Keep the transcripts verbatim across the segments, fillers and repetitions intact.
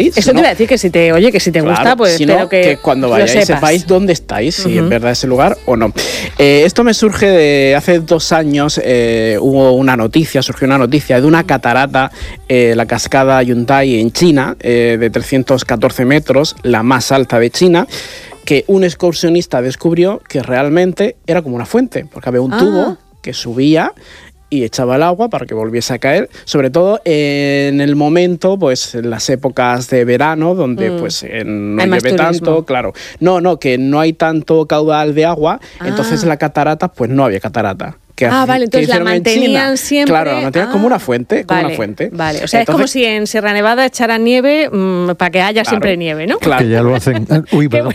aquí. Eso sino, te iba a decir que si te, oye, que si te claro, gusta, pues sino espero que, que cuando lo vayáis sepas. sepáis dónde estáis, si Uh-huh. es verdad ese lugar o no. Eh, esto me surge de hace dos años, eh, hubo una noticia, surgió una noticia de una catarata, eh, la cascada Yuntai en China, eh, de trescientos catorce metros, la más alta de China, que un excursionista descubrió que realmente era como una fuente, porque había un Ah. tubo que subía y echaba el agua para que volviese a caer, sobre todo en el momento, pues en las épocas de verano, donde Mm. pues eh, no Hay más llueve turismo. tanto, claro. No, no, que no hay tanto caudal de agua, Ah. entonces la catarata, pues no había catarata. Que Ah, hace- vale, que entonces la hicieron en mantenían China. siempre. Claro, la mantenían Ah, como una fuente, como vale, una fuente. Vale, o sea, es como Entonces, si en Sierra Nevada echaran nieve mmm, para que haya Claro. siempre nieve, ¿no? Claro. Que ya lo hacen. Uy, perdón.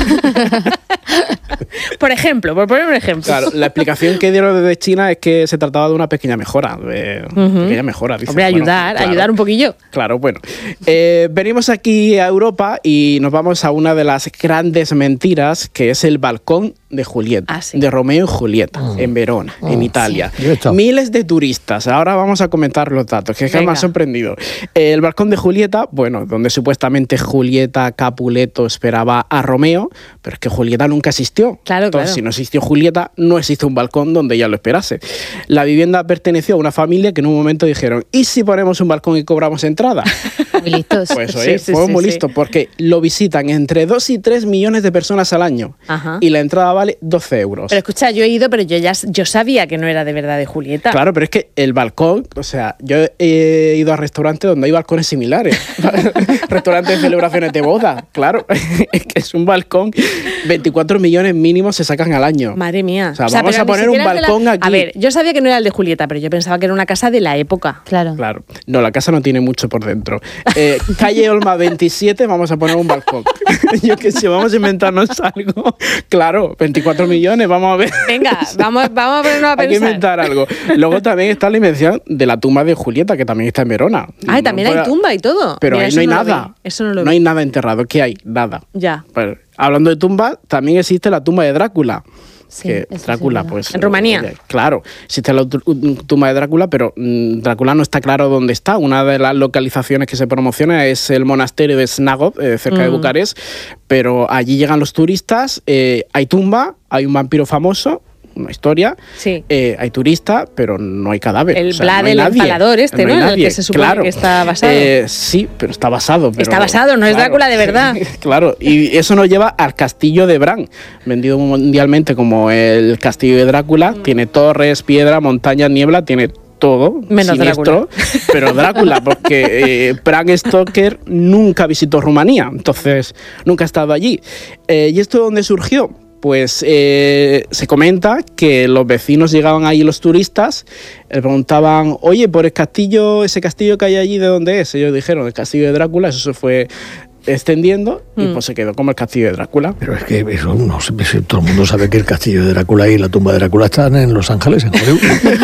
Por ejemplo, por poner un ejemplo. Claro, la explicación que dieron desde China es que se trataba de una pequeña mejora. De, Ujú. Pequeña mejora, dicen. Hombre, Bueno, ayudar, claro. ayudar un poquillo. Claro, bueno. Eh, venimos aquí a Europa y nos vamos a una de las grandes mentiras, que es el balcón de Julieta, Ah, sí. de Romeo y Julieta, en Verona, en Italia. Yo he estado. Miles de turistas. Ahora vamos a comentar los datos, que es que me Venga. ha sorprendido. El balcón de Julieta, bueno, donde supuestamente Julieta Capuleto esperaba a Romeo, pero es que Julieta nunca existió. Claro, Entonces, claro. si no existió Julieta, no existe un balcón donde ella lo esperase. La vivienda perteneció a una familia que en un momento dijeron, ¿y si ponemos un balcón y cobramos entrada? Muy listos. Pues Sí, oye, sí, fue sí, muy sí. listo, porque lo visitan entre dos y tres millones de personas al año. Ajá. Y la entrada vale doce euros. Pero escucha, yo he ido, pero yo ya yo sabía que no era de verdad de Julieta. Claro, pero es que el balcón, o sea, yo he ido a restaurantes donde hay balcones similares. Restaurantes de celebraciones de boda, claro. Es que es un balcón, veinticuatro millones mínimos se sacan al año. Madre mía. O sea, vamos pero a ni poner un siquiera es de la- balcón aquí. A ver, yo sabía que no era el de Julieta, pero yo pensaba que era una casa de la época. Claro. Claro. No, la casa no tiene mucho por dentro. Eh, calle Olma veintisiete, vamos a poner un balcón. Yo qué sé, vamos a inventarnos algo. Claro, veinticuatro millones, vamos a ver. Venga, vamos, vamos a ponernos a Hay que pensar. inventar algo. Luego también está la invención de la tumba de Julieta, que también está en Verona. Ay, también No hay puede- tumba y todo. Pero Mira, ahí eso no hay lo nada. vi, Eso no lo No vi. hay nada enterrado. ¿Qué hay? Nada. Ya. Pues, hablando de tumba, también existe la tumba de Drácula. Sí, que eso sí Drácula, es verdad. pues. ¿En Rumanía? eh, Claro, existe la tu- tumba de Drácula, pero mm, Drácula no está claro dónde está. Una de las localizaciones que se promociona es el monasterio de Snagov, eh, cerca de Mm. Bucarest, pero allí llegan los turistas, eh, hay tumba, hay un vampiro famoso, una historia, Sí. eh, hay turista, pero no hay cadáver. El o sea, Vlad, no hay el nadie. empalador este, hay ¿no? En el nadie. que se supone Claro. que está basado. Eh, sí, pero está basado. pero- Está basado, no es Drácula de verdad. Claro, y eso nos lleva al castillo de Bran, vendido mundialmente como el castillo de Drácula. Mm. Tiene torres, piedra, montañas, niebla, tiene todo. Menos siniestro, pero Drácula, porque eh, Bram Stoker nunca visitó Rumanía, entonces nunca ha estado allí. Eh, ¿Y esto de dónde surgió? Pues eh, se comenta que los vecinos llegaban ahí, los turistas, le preguntaban, oye, por el castillo, ese castillo que hay allí, ¿de dónde es? Ellos dijeron, el castillo de Drácula, eso se fue extendiendo y Mm. pues se quedó como el castillo de Drácula. Pero es que eso no sé, si todo el mundo sabe que el castillo de Drácula y la tumba de Drácula están en Los Ángeles, en Hollywood.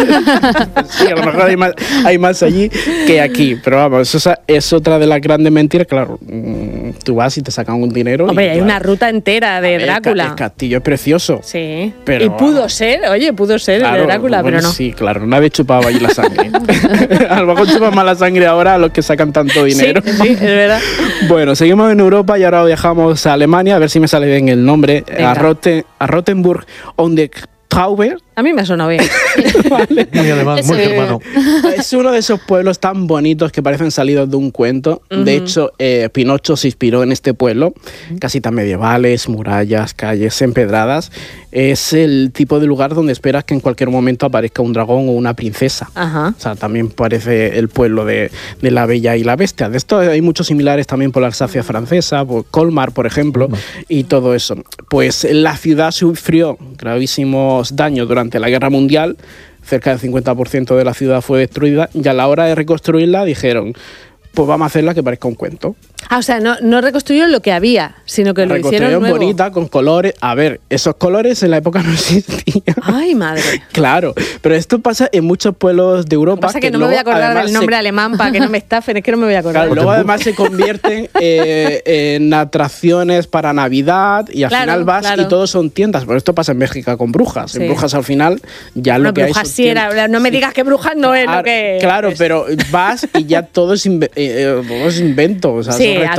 Sí, a lo mejor hay más, hay más allí que aquí, pero vamos, esa es otra de las grandes mentiras. Claro, mm, tú vas y te sacan un dinero. y, Hombre, hay claro, una ruta entera de el ca- Drácula. El, castillo es precioso. Sí. Pero, y pudo vamos. ser, oye, pudo ser el Claro, de Drácula, bueno, pero no. Sí, claro, nadie chupaba allí la sangre. A lo mejor chupan más la sangre ahora a los que sacan tanto dinero. Sí, sí, es verdad. Bueno, seguimos en Europa y ahora viajamos a Alemania, a ver si me sale bien el nombre, Venga. a, Rote, a Rottenburg on the Tauber. A mí me ha sonado bien. Muy alemán, muy Sí. germano. Es uno de esos pueblos tan bonitos que parecen salidos de un cuento. Ujú. De hecho, eh, Pinocho se inspiró en este pueblo. Casitas medievales, murallas, calles empedradas. Es el tipo de lugar donde esperas que en cualquier momento aparezca un dragón o una princesa. Ajá. O sea, también parece el pueblo de, de la Bella y la Bestia. De esto hay muchos similares también por la Alsacia francesa, por Colmar, por ejemplo, y todo eso. Pues la ciudad sufrió gravísimos daños durante la Guerra Mundial. Cerca del cincuenta por ciento de la ciudad fue destruida y a la hora de reconstruirla dijeron, pues vamos a hacerla que parezca un cuento. Ah, o sea, no, no reconstruyeron lo que había, sino que lo hicieron Reconstruyeron nuevo. bonita, con colores. A ver, esos colores en la época no existían. Ay, madre. Claro, pero esto pasa en muchos pueblos de Lo Europa. que pasa es que no me voy a luego, acordar además, del se- nombre alemán para que no me estafen, es que no me voy a acordar. Claro, luego además se convierten eh, en atracciones para Navidad y al Claro, final vas claro. y todos son tiendas. Pero esto pasa en México con brujas. Sí. En brujas al final ya No, lo que hay brujas son sí era, tiendas. no me digas que brujas no es Claro, lo que... Claro, es. pero vas y ya todo es, inve- eh, eh, todo es invento. O sea, Sí, son a